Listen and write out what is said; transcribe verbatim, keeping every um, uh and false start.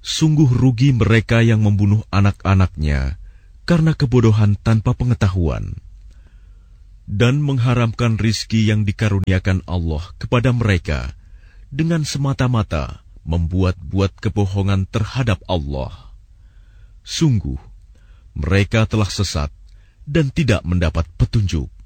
Sungguh rugi mereka yang membunuh anak-anaknya karena kebodohan tanpa pengetahuan, dan mengharamkan rizki yang dikaruniakan Allah kepada mereka dengan semata-mata membuat-buat kebohongan terhadap Allah. Sungguh, mereka telah sesat dan tidak mendapat petunjuk.